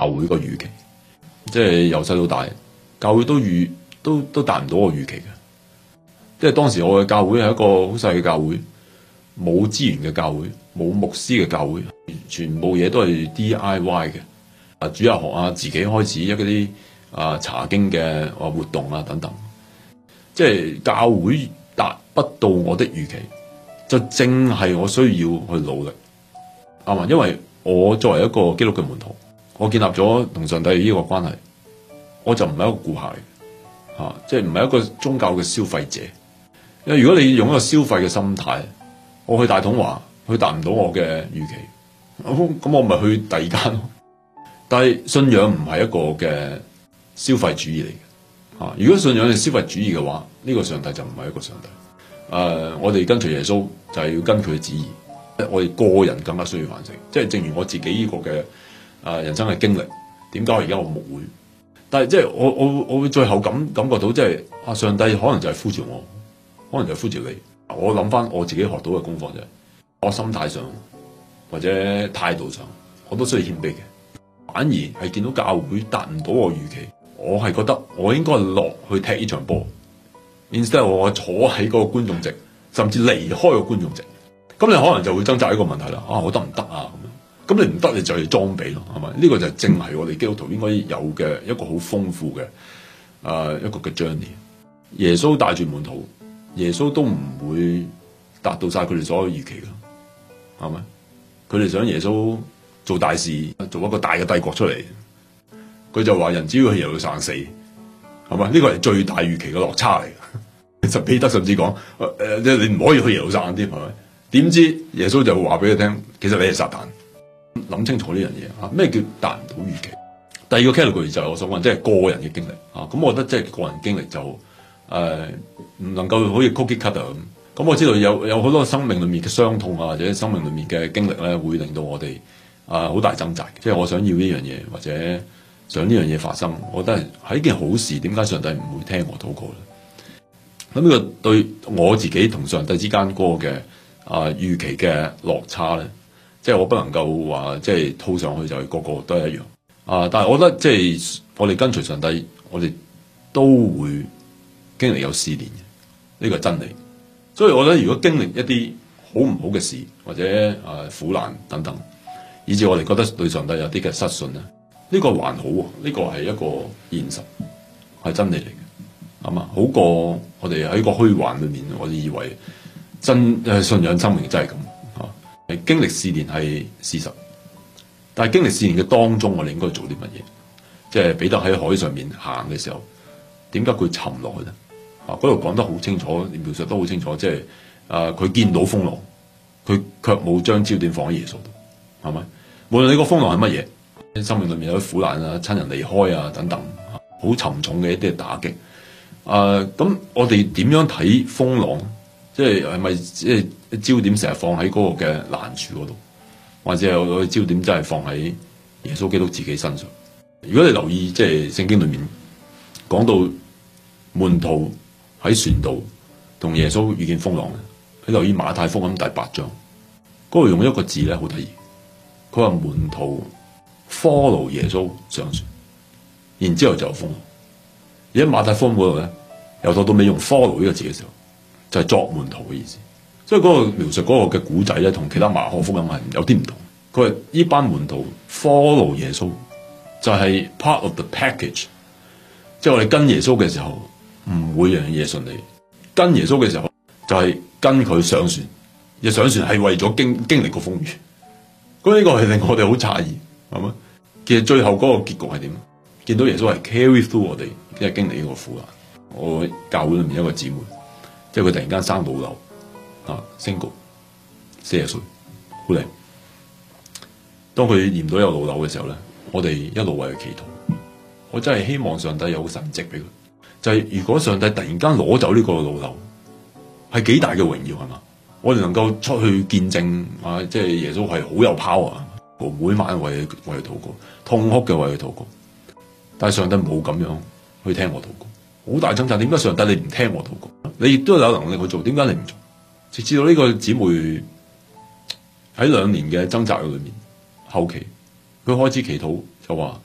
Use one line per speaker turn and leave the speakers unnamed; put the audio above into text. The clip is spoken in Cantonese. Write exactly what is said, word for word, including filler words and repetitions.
會個預期，即係由細到大，教會都預都都達唔到我預期嘅。即係當時我嘅教會係一個好細嘅教會，冇資源嘅教會，冇牧師嘅教會，全部嘢都係 D I Y 嘅。啊，主日學啊，自己開始一啲啊查經嘅啊活動啊等等。即係教會達不到我的預期，就正係我需要去努力，啱嘛？因為我作為一個基督嘅門徒，我建立咗同上帝呢個關係，我就唔係一個顧客嚟嘅，嚇，即係唔係一個宗教嘅消費者。因為如果你用一個消費嘅心態，我去大統華，佢達唔到我嘅預期，咁我咪去第二間咯。但係信仰唔係一個嘅消費主義嚟嘅，嚇。如果信仰係消費主義嘅話，呢個上帝就唔係一個上帝。誒，我哋跟隨耶穌就係要跟佢嘅旨意。我哋個人更加需要反省，即係正如我自己呢個嘅誒人生嘅經歷，點解而家我牧會？但係即係我我我會最後感感覺到，即係啊上帝可能就係呼召我，可能就係呼召你。我諗翻我自己學到嘅功課就係，我心態上或者態度上，我都需要謙卑嘅。反而係見到教會達唔到我預期，我係覺得我應該落去踢呢場波。instead 我坐喺嗰個觀眾席，甚至離開個觀眾席。咁你可能就會掙扎一個問題啦，啊我得唔得啊？咁樣，咁你唔得你就係裝備咯，係咪？呢個就正係我哋基督徒應該有嘅一個好豐富嘅誒、呃、一個嘅 journey。耶穌帶住門徒，耶穌都唔會達到晒佢哋所有預期㗎，係咪？佢哋想耶穌做大事，做一個大嘅帝國出嚟，佢就話人只要去耶路撒冷死，係咪？呢個係最大預期嘅落差嚟嘅。其實彼得甚至講誒，即係你唔可以去耶路撒冷添，係咪？點知耶穌就會話俾佢聽，其實你係撒旦。諗清楚呢樣嘢啊！咩叫達唔到預期？第二個 category 就係我想問，即係個人嘅經歷啊。咁我覺得即係個人經歷就誒唔、呃、能夠好似 cookie cutter 咁。咁我知道有有好多生命裏面嘅傷痛啊，或者生命裏面嘅經歷咧，會令到我哋啊好大掙扎。即係我想要呢樣嘢，或者想呢樣嘢發生，我覺得係係一件好事。點解上帝唔會聽我禱告咧？咁呢個對我自己同上帝之間嗰個嘅啊預期嘅落差咧，即係我不能夠話即係套上去就係個個都係一樣啊！但係我覺得即係我哋跟隨上帝，我哋都會經歷有試煉嘅，呢個係真理。所以我覺得如果經歷一啲好唔好嘅事，或者啊苦難等等，以至我哋覺得對上帝有啲嘅失信咧，呢個還好喎，呢個係一個現實，係真理嚟嘅，係嘛？好過我哋喺個虛幻裏面，我哋以為真誒信仰生命真係咁啊！經歷試煉係事實，但係經歷試煉嘅當中，我哋應該做啲乜嘢？即係彼得喺海上面行嘅時候，點解佢沉落去咧？啊，嗰度講得好清楚，描述都好清楚，即係啊，佢見到風浪，佢卻冇將焦點放喺耶穌度，係咪？無論你個風浪係乜嘢，生命裏面有啲苦難啊、親人離開啊等等，好沉重嘅一啲打擊。啊，咁我哋點樣睇風浪？即係係咪即係焦點成日放喺嗰個嘅難處嗰度，或者係我哋焦點真係放喺耶穌基督自己身上？如果你留意即係聖經裏面講到門徒喺船度同耶穌遇見風浪，你留意馬太福音第八章嗰度用一個字咧好得意，佢話門徒 follow 耶穌上船，然之後就有風浪。而喺馬太福音嗰度咧，由頭到尾用 follow 呢個字嘅時候，就係作門徒嘅意思。所以嗰個描述嗰個嘅古仔咧，同其他馬可福音係有啲唔同。佢話呢班門徒 follow 耶穌，就係 part of the package。即係我哋跟耶穌嘅時候，唔會樣嘢順利。跟耶穌嘅時候，就係跟佢上船。而上船係為咗經經歷個風雨。咁呢個係令我哋好詫異，係咪？其實最後嗰個結局係點？見到耶穌係 carry through 我哋，即係經歷呢個苦難。我教會裏面一個姊妹，即係佢突然間生老瘤啊 single 四十歲，好靚。當佢驗到有老瘤嘅時候咧，我哋一路為佢祈禱。我真係希望上帝有個神蹟俾佢，就係、是、如果上帝突然間攞走呢個老瘤，係幾大嘅榮耀係嘛？我哋能夠出去見證啊，即係耶穌係好有 power 啊！我每晚為佢為佢禱告，痛哭嘅為佢禱告。但係上帝冇咁樣去聽我禱告，好大掙扎。點解上帝你唔聽我禱告？你亦都有能力去做，點解你唔做？直至到呢個姊妹喺兩年嘅掙扎裏面，後期佢開始祈禱就話。